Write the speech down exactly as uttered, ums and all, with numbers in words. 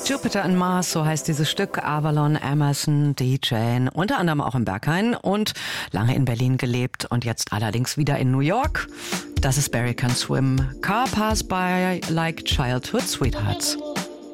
Jupiter and Mars, so heißt dieses Stück. Avalon Emerson, D J, unter anderem auch im Berghain und lange in Berlin gelebt und jetzt allerdings wieder in New York. Das ist Barry Can Swim. Car Pass By Like Childhood Sweethearts.